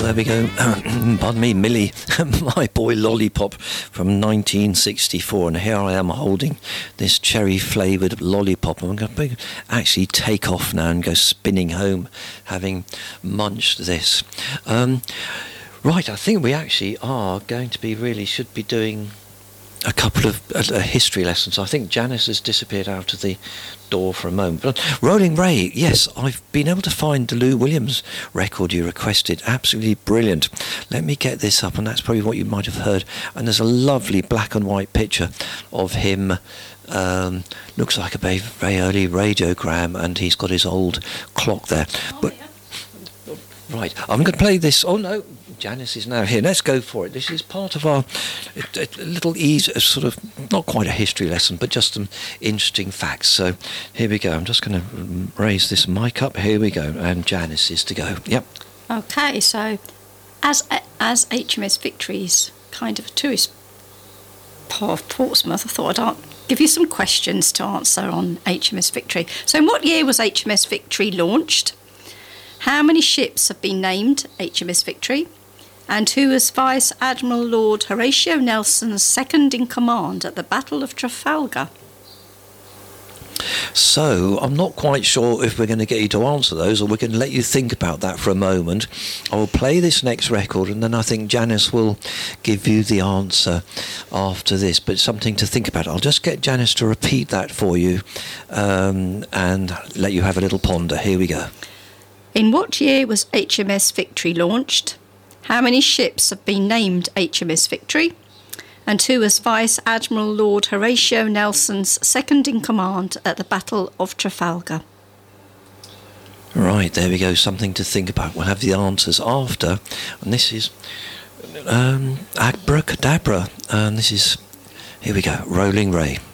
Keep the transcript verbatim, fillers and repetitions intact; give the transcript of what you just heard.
there we go. Pardon me, Millie, My Boy Lollipop from nineteen sixty-four. And here I am holding this cherry-flavoured lollipop. I'm going to actually take off now and go spinning home, having munched this. Um, right, I think we actually are going to be really, should be doing a couple of uh, history lessons. I think Janice has disappeared out of the door for a moment. But Rolling Ray, yes, I've been able to find the Lou Williams record you requested. Absolutely brilliant. Let me get this up, and that's probably what you might have heard. And there's a lovely black and white picture of him. Um, looks like a very, very early radiogram, and he's got his old clock there. Oh, but yeah. Right, I'm going to play this. Oh no, Janice is now here. Let's go for it. This is part of our a, a little ease, a sort of, not quite a history lesson, but just some interesting facts. So here we go. I'm just going to raise this mic up. Here we go. And Janice is to go. Yep. Okay, so as as H M S Victory's kind of a tourist part of Portsmouth, I thought I'd give you some questions to answer on H M S Victory. So in what year was H M S Victory launched? How many ships have been named H M S Victory? And who was Vice Admiral Lord Horatio Nelson's second in command at the Battle of Trafalgar? So I'm not quite sure if we're going to get you to answer those, or we're going to let you think about that for a moment. I will play this next record, and then I think Janice will give you the answer after this, but something to think about. I'll just get Janice to repeat that for you, um, and let you have a little ponder. Here we go. In what year was H M S Victory launched? How many ships have been named H M S Victory? And who was Vice Admiral Lord Horatio Nelson's second in command at the Battle of Trafalgar? Right, there we go. Something to think about. We'll have the answers after. And this is um, Abracadabra. And this is, here we go, Rolling Ray.